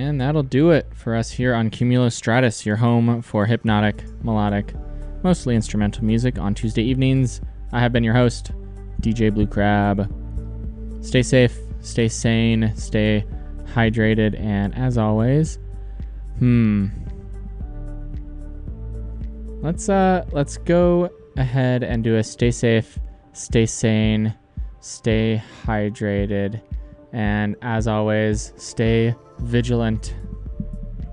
And that'll do it for us here on Cumulus Stratus, your home for hypnotic, melodic, mostly instrumental music on Tuesday evenings. I have been your host, DJ Blue Crab. Stay safe, stay sane, stay hydrated, and as always, let's go ahead and do a stay safe, stay sane, stay hydrated, and as always, stay vigilant